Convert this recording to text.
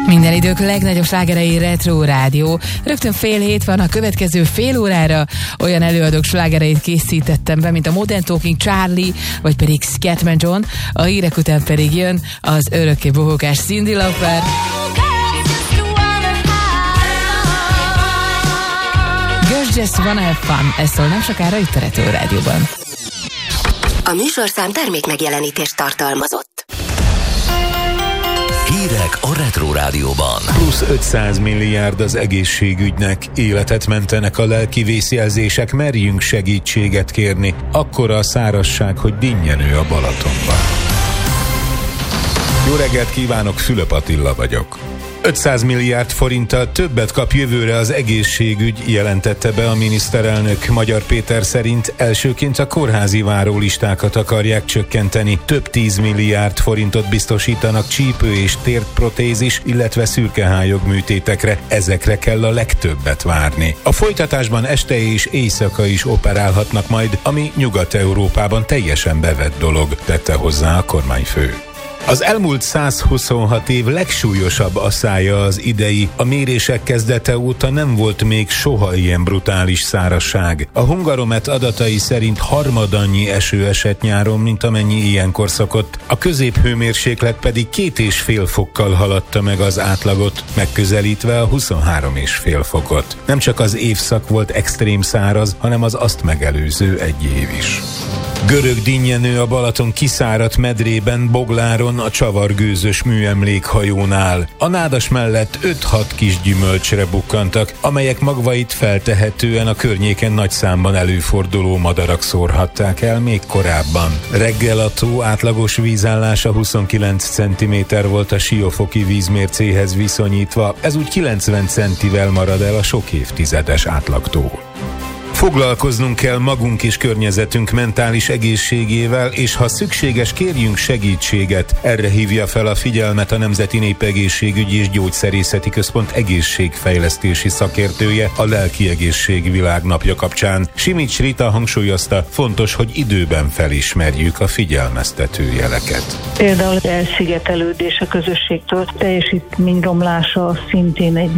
Minden idők legnagyobb slágerei Retro Rádió. Rögtön 6:30 van a következő fél órára. Olyan előadók slágereit készítettem be, mint a Modern Talking Charlie, vagy pedig Scatman John. A hírek után pedig jön az örökké bohókás Cyndi Lauper. Girls Just Wanna Have Fun. Ez szól nem sokára itt a Retro Rádióban. A műsorszám termék megjelenítést tartalmazott. Hírek a Retro Rádióban. Plusz 500 milliárd az egészségügynek, életet mentenek a lelki vészjelzések, merjünk segítséget kérni. Akkora a szárazság, hogy dinnyenő a Balatonban. Jó reggelt kívánok, Fülöp Attila vagyok. 500 milliárd forinttal többet kap jövőre az egészségügy, jelentette be a miniszterelnök. Magyar Péter szerint elsőként a kórházi várólistákat akarják csökkenteni. Több 10 milliárd forintot biztosítanak csípő és térprotézis, illetve szürkehályog műtétekre. Ezekre kell a legtöbbet várni. A folytatásban este és éjszaka is operálhatnak majd, ami Nyugat-Európában teljesen bevett dolog, tette hozzá a kormányfő. Az elmúlt 126 év legsúlyosabb asszája az idei. A mérések kezdete óta nem volt még soha ilyen brutális szárazság. A Hungaromet adatai szerint harmadannyi eső esett nyáron, mint amennyi ilyenkor szokott. A középhőmérséklet pedig 2,5 fokkal haladta meg az átlagot, megközelítve a 23,5 fokot. Nem csak az évszak volt extrém száraz, hanem az azt megelőző egy év is. Görög dinnyenő a Balaton kiszáradt medrében, Bogláron, a csavargőzös műemlékhajónál. A nádas mellett 5-6 kis gyümölcsre bukkantak, amelyek magvait feltehetően a környéken nagy számban előforduló madarak szórhatták el még korábban. Reggel a tó átlagos vízállása 29 cm volt a Siófoki vízmércéhez viszonyítva, ez úgy 90 centivel marad el a sok évtizedes átlagtól. Foglalkoznunk kell magunk és környezetünk mentális egészségével, és ha szükséges, kérjünk segítséget. Erre hívja fel a figyelmet a Nemzeti Népegészségügyi és Gyógyszerészeti Központ egészségfejlesztési szakértője a Lelki Egészség Világnapja kapcsán. Simics Rita hangsúlyozta, fontos, hogy időben felismerjük a figyelmeztető jeleket. Például az elszigetelődés a közösségtől, teljesítményromlása szintén egy